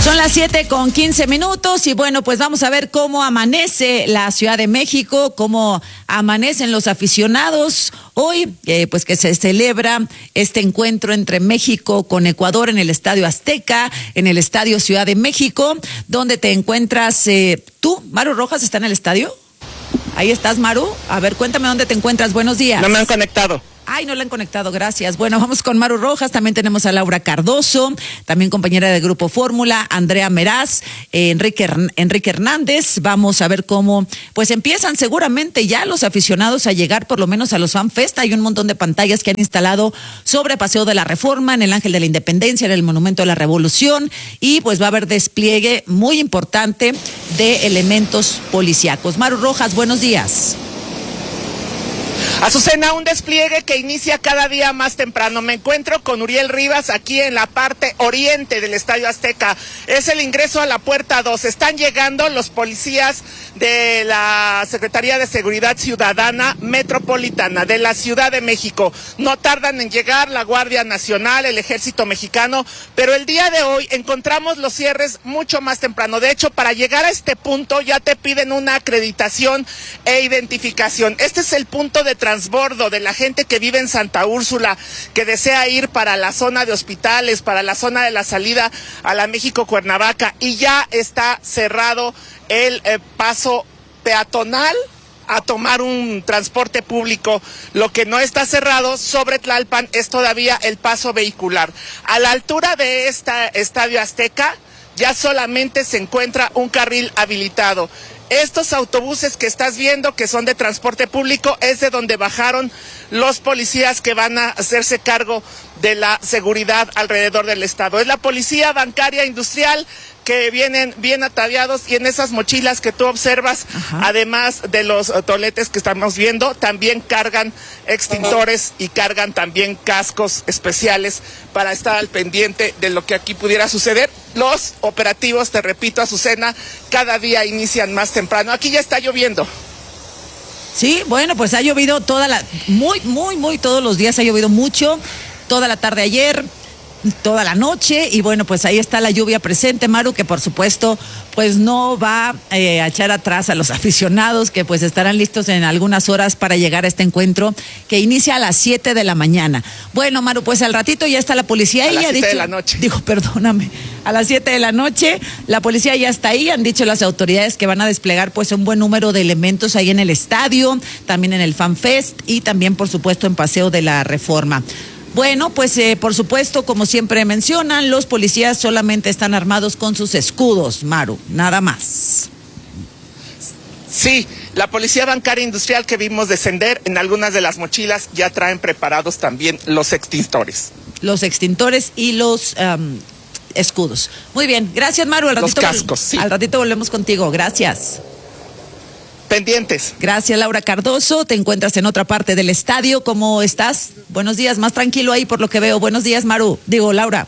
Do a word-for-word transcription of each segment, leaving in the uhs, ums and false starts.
Son las siete con quince minutos y bueno, pues vamos a ver cómo amanece la Ciudad de México, cómo amanecen los aficionados hoy, eh, pues que se celebra este encuentro entre México con Ecuador en el Estadio Azteca, en el Estadio Ciudad de México, donde te encuentras eh, tú, Maru Rojas, ¿está en el estadio? Ahí estás, Maru. A ver, cuéntame dónde te encuentras. Buenos días. No me han conectado. Ay, no la han conectado, gracias. Bueno, vamos con Maru Rojas, también tenemos a Laura Cardoso, también compañera del Grupo Fórmula, Andrea Meraz, eh, Enrique, Enrique Hernández. Vamos a ver cómo, pues empiezan seguramente ya los aficionados a llegar por lo menos a los FanFest. Hay un montón de pantallas que han instalado sobre Paseo de la Reforma, en el Ángel de la Independencia, en el Monumento de la Revolución, y pues va a haber despliegue muy importante de elementos policíacos. Maru Rojas, buenos días. Azucena, un despliegue que inicia cada día más temprano. Me encuentro con Uriel Rivas aquí en la parte oriente del Estadio Azteca. Es el ingreso a la puerta dos. Están llegando los policías de la Secretaría de Seguridad Ciudadana Metropolitana de la Ciudad de México. No tardan en llegar la Guardia Nacional, el Ejército Mexicano, pero el día de hoy encontramos los cierres mucho más temprano. De hecho, para llegar a este punto ya te piden una acreditación e identificación. Este es el punto de transbordo de la gente que vive en Santa Úrsula, que desea ir para la zona de hospitales, para la zona de la salida a la México-Cuernavaca, y ya está cerrado el eh, paso peatonal a tomar un transporte público. Lo que no está cerrado sobre Tlalpan es todavía el paso vehicular. A la altura de este Estadio Azteca ya solamente se encuentra un carril habilitado. Estos autobuses que estás viendo, que son de transporte público, es de donde bajaron los policías que van a hacerse cargo de la seguridad alrededor del estado. Es la Policía Bancaria Industrial, que vienen bien ataviados, y en esas mochilas que tú observas, ajá, además de los toletes que estamos viendo, también cargan extintores y cargan también cascos especiales para estar al pendiente de lo que aquí pudiera suceder. Los operativos, te repito, Azucena, cada día inician más temprano. Aquí ya está lloviendo. Sí, bueno, pues ha llovido toda la, muy, muy, muy todos los días ha llovido mucho, toda la tarde ayer, toda la noche, y bueno, pues ahí está la lluvia presente, Maru, que por supuesto pues no va eh, a echar atrás a los aficionados, que pues estarán listos en algunas horas para llegar a este encuentro que inicia a las siete de la mañana. Bueno, Maru, pues al ratito ya está la policía ahí. A las siete de la noche. Digo, perdóname, a las siete de la noche, la policía ya está ahí. Han dicho las autoridades que van a desplegar pues un buen número de elementos ahí en el estadio, también en el FanFest y también por supuesto en Paseo de la Reforma. Bueno, pues eh, por supuesto, como siempre mencionan, los policías solamente están armados con sus escudos, Maru, nada más. Sí, la Policía Bancaria Industrial que vimos descender, en algunas de las mochilas ya traen preparados también los extintores. Los extintores y los um, escudos. Muy bien, gracias, Maru. Al ratito, los cascos, sí. Al ratito volvemos contigo, gracias. Pendientes. Gracias, Laura Cardoso. Te encuentras en otra parte del estadio. ¿Cómo estás? Buenos días, más tranquilo ahí por lo que veo. Buenos días, Maru. Digo, Laura.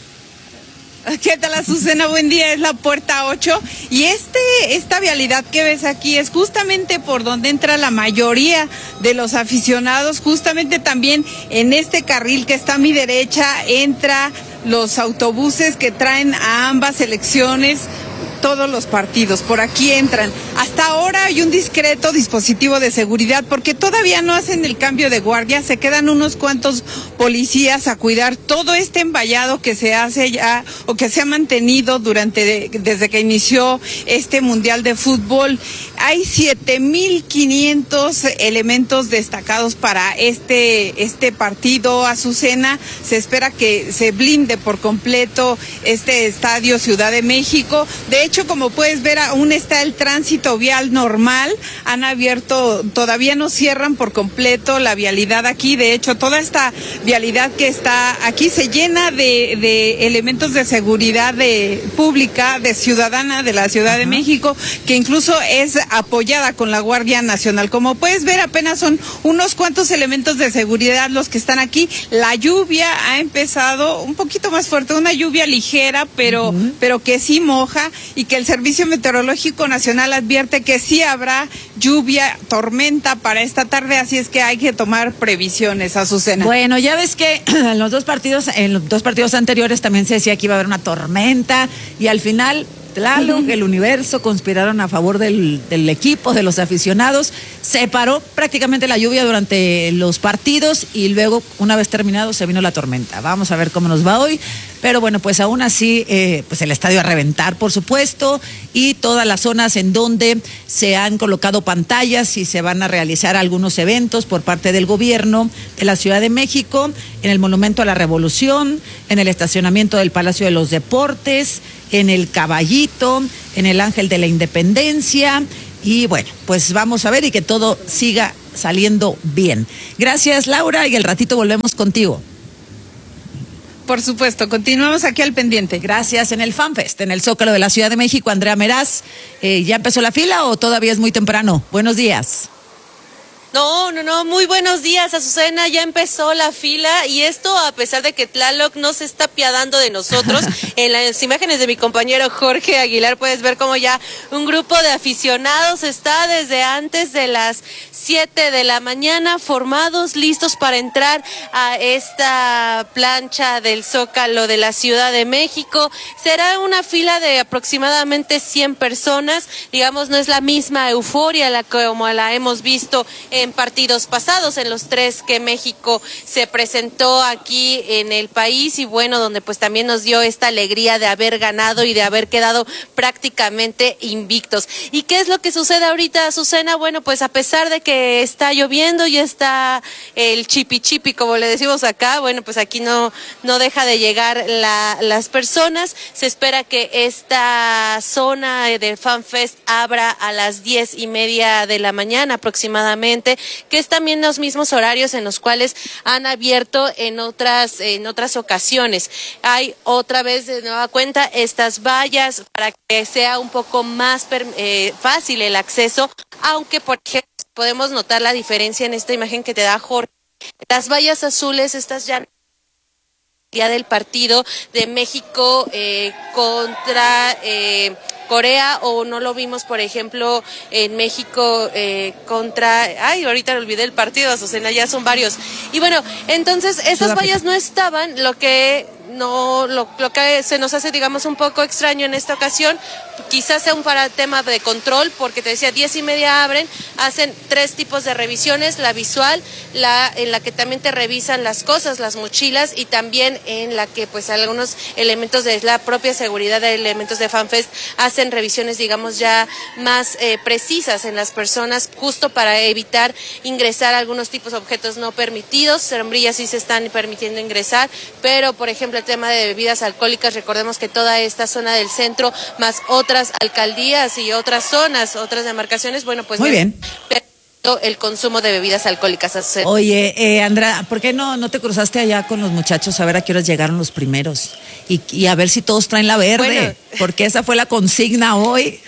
¿Qué tal, Azucena? Buen día, es la puerta ocho. Y este, esta vialidad que ves aquí es justamente por donde entra la mayoría de los aficionados. Justamente también en este carril que está a mi derecha entra los autobuses que traen a ambas selecciones. Todos los partidos, por aquí entran. Hasta ahora hay un discreto dispositivo de seguridad porque todavía no hacen el cambio de guardia, se quedan unos cuantos policías a cuidar todo este envallado que se hace ya o que se ha mantenido durante desde que inició este Mundial de Fútbol. Hay siete mil quinientos elementos destacados para este, este partido, Azucena. Se espera que se blinde por completo este estadio Ciudad de México. De hecho, como puedes ver, aún está el tránsito vial normal. Han abierto, todavía no cierran por completo la vialidad aquí. De hecho, toda esta vialidad que está aquí se llena de, de elementos de seguridad de, pública, de ciudadana de la Ciudad Ajá. de México, que incluso es apoyada con la Guardia Nacional. Como puedes ver, apenas son unos cuantos elementos de seguridad los que están aquí. La lluvia ha empezado un poquito más fuerte, una lluvia ligera, pero, uh-huh. pero que sí moja, y que el Servicio Meteorológico Nacional advierte advierte que sí habrá lluvia, tormenta para esta tarde, así es que hay que tomar previsiones, Azucena. Bueno, ya ves que en los dos partidos, en los dos partidos anteriores también se decía que iba a haber una tormenta y al final Tlaloc, uh-huh. el Universo conspiraron a favor del, del equipo, de los aficionados. Se paró prácticamente la lluvia durante los partidos y luego, una vez terminado, se vino la tormenta. Vamos a ver cómo nos va hoy. Pero bueno, pues aún así, eh, pues el estadio a reventar, por supuesto, y todas las zonas en donde se han colocado pantallas y se van a realizar algunos eventos por parte del gobierno de la Ciudad de México, en el Monumento a la Revolución, en el estacionamiento del Palacio de los Deportes, en el Caballito, en el Ángel de la Independencia, y bueno, pues vamos a ver y que todo siga saliendo bien. Gracias, Laura, y al ratito volvemos contigo. Por supuesto, continuamos aquí al pendiente. Gracias. En el FanFest, en el Zócalo de la Ciudad de México, Andrea Meraz, eh, ¿ya empezó la fila o todavía es muy temprano? Buenos días. No, no, no, muy buenos días, Azucena, ya empezó la fila y esto a pesar de que Tlaloc no se está apiadando de nosotros. En las imágenes de mi compañero Jorge Aguilar puedes ver cómo ya un grupo de aficionados está desde antes de las siete de la mañana formados, listos para entrar a esta plancha del Zócalo de la Ciudad de México. Será una fila de aproximadamente cien personas, digamos, no es la misma euforia la como la hemos visto en partidos pasados, en los tres que México se presentó aquí en el país y bueno, donde pues también nos dio esta alegría de haber ganado y de haber quedado prácticamente invictos. ¿Y qué es lo que sucede ahorita, Azucena? Bueno, pues a pesar de que está lloviendo y está el chipi chipi, como le decimos acá, bueno, pues aquí no, no deja de llegar la, las personas. Se espera que esta zona del FanFest abra a las diez y media de la mañana aproximadamente, que es también los mismos horarios en los cuales han abierto en otras en otras ocasiones. Hay otra vez de nueva cuenta estas vallas para que sea un poco más eh, fácil el acceso, aunque por ejemplo podemos notar la diferencia en esta imagen que te da Jorge. Las vallas azules, estas ya día del partido de México eh, contra eh, Corea, o no lo vimos, por ejemplo, en México eh, contra... Ay, ahorita olvidé el partido, Azucena, ya son varios. Y bueno, entonces, estas vallas no estaban, lo que... no lo, lo que se nos hace, digamos, un poco extraño en esta ocasión, quizás sea un para tema de control, porque te decía, diez y media abren, hacen tres tipos de revisiones, la visual, la en la que también te revisan las cosas, las mochilas, y también en la que pues algunos elementos de la propia seguridad de elementos de FanFest hacen revisiones, digamos, ya más eh, precisas en las personas, justo para evitar ingresar algunos tipos de objetos no permitidos. Sombrillas sí se están permitiendo ingresar, pero por ejemplo el tema de bebidas alcohólicas, recordemos que toda esta zona del centro, más otras alcaldías y otras zonas, otras demarcaciones, bueno, pues muy bien, el consumo de bebidas alcohólicas. Oye, eh, Andrea, ¿por qué no, no te cruzaste allá con los muchachos a ver a qué horas llegaron los primeros? Y, y a ver si todos traen la verde, bueno, porque esa fue la consigna hoy.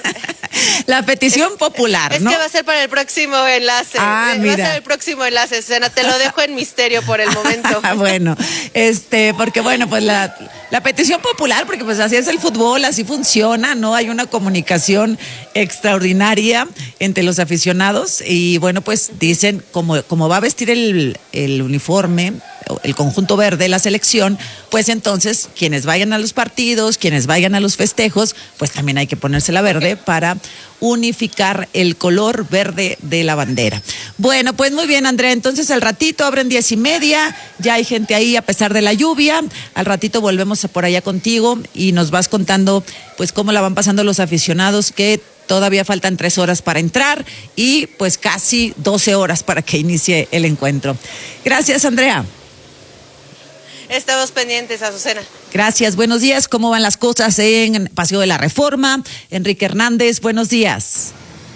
La petición popular, es, ¿no? Es que va a ser para el próximo enlace. Ah, va mira. a ser el próximo enlace, Susana, te lo dejo en misterio por el momento. Bueno, este, porque bueno, pues la, la petición popular, porque pues así es el fútbol, así funciona, ¿no? Hay una comunicación extraordinaria entre los aficionados y bueno, pues dicen, como, como va a vestir el, el uniforme, el conjunto verde, la selección, pues entonces quienes vayan a los partidos, quienes vayan a los festejos, pues también hay que ponerse la verde para unificar el color verde de la bandera. Bueno, pues muy bien, Andrea, entonces al ratito abren diez y media, ya hay gente ahí a pesar de la lluvia, al ratito volvemos por allá contigo y nos vas contando pues cómo la van pasando los aficionados, que todavía faltan tres horas para entrar y pues casi doce horas para que inicie el encuentro. Gracias, Andrea. Estamos pendientes, Azucena. Gracias, buenos días. ¿Cómo van las cosas en Paseo de la Reforma? Enrique Hernández, buenos días.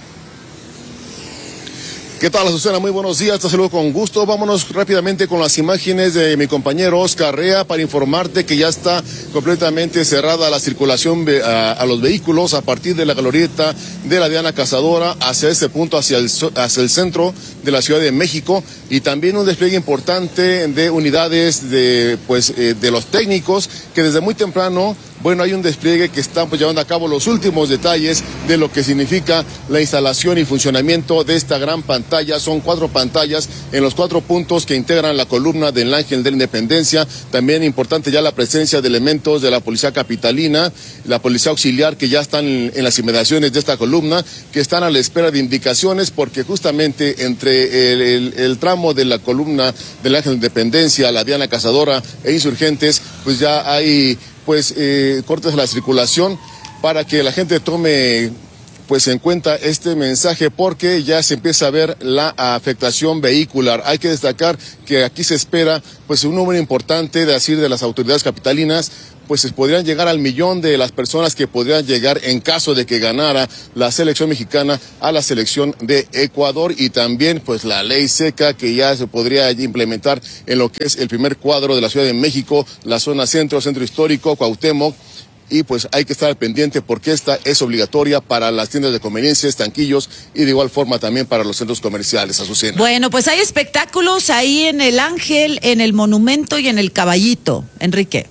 ¿Qué tal, Azucena? Muy buenos días, te saludo con gusto. Vámonos rápidamente con las imágenes de mi compañero Oscar Rea para informarte que ya está completamente cerrada la circulación a, a los vehículos a partir de la glorieta de la Diana Cazadora hacia este punto, hacia el, hacia el centro de la Ciudad de México, y también un despliegue importante de unidades de, pues, eh, de los técnicos que desde muy temprano bueno, hay un despliegue que están pues, llevando a cabo los últimos detalles de lo que significa la instalación y funcionamiento de esta gran pantalla. Son cuatro pantallas en los cuatro puntos que integran la columna del Ángel de la Independencia. También importante ya la presencia de elementos de la Policía Capitalina, la Policía Auxiliar, que ya están en, en las inmediaciones de esta columna, que están a la espera de indicaciones, porque justamente entre el, el, el tramo de la columna del Ángel de la Independencia, la Diana Cazadora e Insurgentes, pues ya hay pues eh, cortes de la circulación para que la gente tome pues en cuenta este mensaje, porque ya se empieza a ver la afectación vehicular. Hay que destacar que aquí se espera pues un número importante, de decir de las autoridades capitalinas, pues podrían llegar al millón de las personas que podrían llegar en caso de que ganara la selección mexicana a la selección de Ecuador, y también pues la ley seca que ya se podría implementar en lo que es el primer cuadro de la Ciudad de México, la zona centro, centro histórico, Cuauhtémoc. Y pues hay que estar al pendiente porque esta es obligatoria para las tiendas de conveniencia, estanquillos, y de igual forma también para los centros comerciales, Azucena. Bueno, pues hay espectáculos ahí en el Ángel, en el Monumento y en el Caballito, Enrique.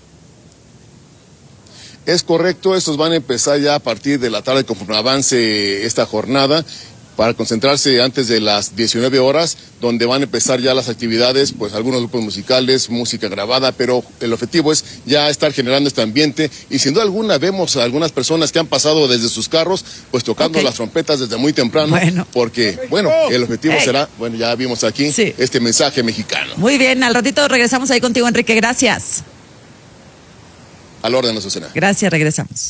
Es correcto, estos van a empezar ya a partir de la tarde conforme avance esta jornada, para concentrarse antes de las diecinueve horas, donde van a empezar ya las actividades, pues algunos grupos musicales, música grabada, pero el objetivo es ya estar generando este ambiente, y sin duda alguna vemos a algunas personas que han pasado desde sus carros, pues tocando okay. las trompetas desde muy temprano, bueno. porque, bueno, el objetivo hey. será, bueno, ya vimos aquí, sí. este mensaje mexicano. Muy bien, al ratito regresamos ahí contigo, Enrique, gracias. Al orden, Azucena. Gracias, regresamos.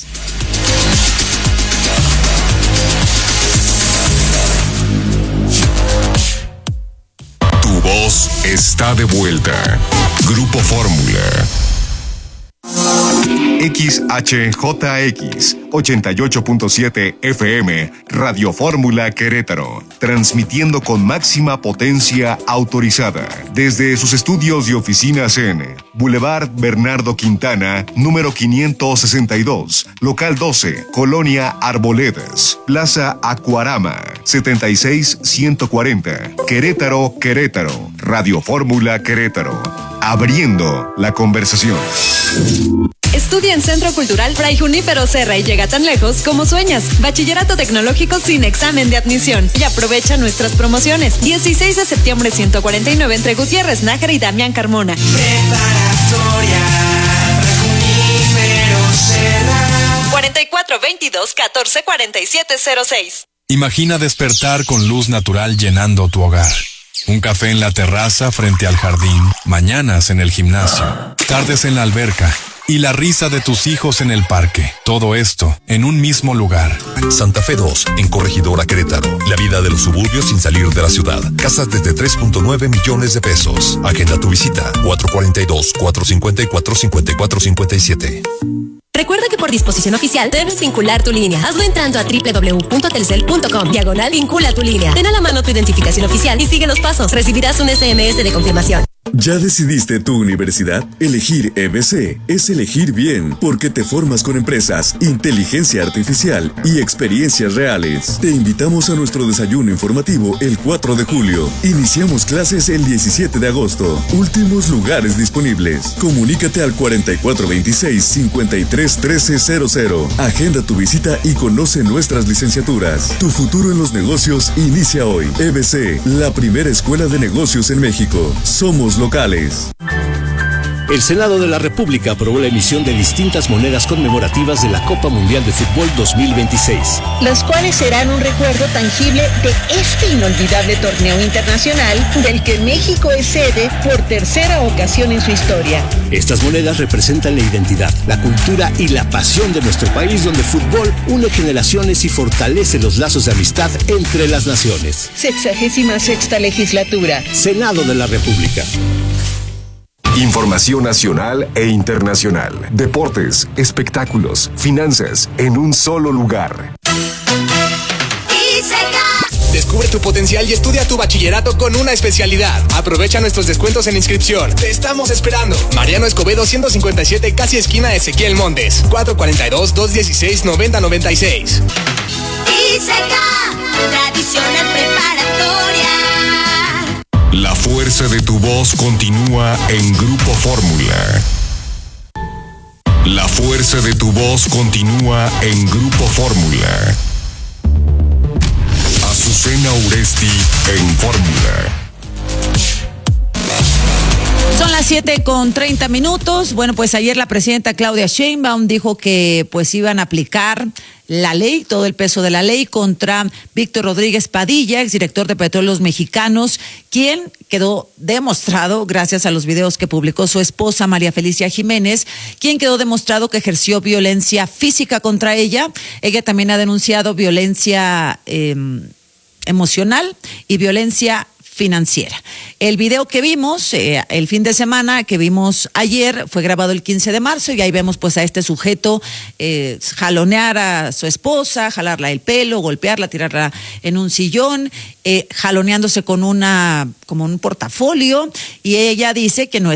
Tu voz está de vuelta. Grupo Fórmula. X H J X ochenta y ocho punto siete F M, Radio Fórmula Querétaro, transmitiendo con máxima potencia autorizada desde sus estudios y oficinas en Boulevard Bernardo Quintana, número quinientos sesenta y dos, local doce, Colonia Arboledas, Plaza Acuarama, setenta y seis ciento cuarenta, Querétaro, Querétaro, Radio Fórmula Querétaro, abriendo la conversación. Estudia en Centro Cultural Fray Junípero Serra y llega tan lejos como sueñas. Bachillerato tecnológico sin examen de admisión. Y aprovecha nuestras promociones. dieciséis de septiembre ciento cuarenta y nueve entre Gutiérrez Nájera y Damián Carmona. Preparatoria Junípero Serra. cuarenta y cuatro veintidós catorce cuarenta y siete cero seis. Imagina despertar con luz natural llenando tu hogar. Un café en la terraza frente al jardín, mañanas en el gimnasio, tardes en la alberca y la risa de tus hijos en el parque. Todo esto en un mismo lugar. Santa Fe dos, en Corregidora Querétaro. La vida de los suburbios sin salir de la ciudad. Casas desde tres punto nueve millones de pesos. Agenda tu visita. cuatro cuarenta y dos, cuatro cincuenta y cuatro, cincuenta y cuatro cincuenta y siete. Recuerda que por disposición oficial debes vincular tu línea. Hazlo entrando a doble u doble u doble u punto telcel punto com. Diagonal vincula tu línea. Ten a la mano tu identificación oficial y sigue los pasos. Recibirás un S M S de confirmación. ¿Ya decidiste tu universidad? Elegir E B C es elegir bien, porque te formas con empresas, inteligencia artificial y experiencias reales. Te invitamos a nuestro desayuno informativo el cuatro de julio. Iniciamos clases el diecisiete de agosto. Últimos lugares disponibles. Comunícate al cuarenta y cuatro veintiséis, cincuenta y tres trece cero cero. Agenda tu visita y conoce nuestras licenciaturas. Tu futuro en los negocios inicia hoy. E B C, la primera escuela de negocios en México. Somos locales. El Senado de la República aprobó la emisión de distintas monedas conmemorativas de la Copa Mundial de Fútbol dos mil veintiséis. Los cuales serán un recuerdo tangible de este inolvidable torneo internacional del que México es sede por tercera ocasión en su historia. Estas monedas representan la identidad, la cultura y la pasión de nuestro país, donde el fútbol une generaciones y fortalece los lazos de amistad entre las naciones. Sexagésima sexta legislatura. Senado de la República. Información nacional e internacional, deportes, espectáculos, finanzas, en un solo lugar. Descubre tu potencial y estudia tu bachillerato con una especialidad. Aprovecha nuestros descuentos en inscripción. Te estamos esperando. Mariano Escobedo ciento cincuenta y siete, casi esquina Ezequiel Montes. cuatro cuarenta y dos, doscientos dieciséis, noventa noventa y seis. ISECA, tradicional preparatoria. La fuerza de tu voz continúa en Grupo Fórmula. La fuerza de tu voz continúa en Grupo Fórmula. Azucena Uresti en Fórmula. Son las siete con treinta minutos. Bueno, pues ayer la presidenta Claudia Sheinbaum dijo que pues iban a aplicar la ley, todo el peso de la ley contra Víctor Rodríguez Padilla, exdirector de Petróleos Mexicanos, quien quedó demostrado, gracias a los videos que publicó su esposa María Felicia Jiménez, quien quedó demostrado que ejerció violencia física contra ella. Ella también ha denunciado violencia eh, emocional y violencia financiera. El video que vimos eh, el fin de semana, que vimos ayer, fue grabado el quince de marzo y ahí vemos pues a este sujeto eh, jalonear a su esposa, jalarla el pelo, golpearla, tirarla en un sillón, eh, jaloneándose con una, como un portafolio, y ella dice que no es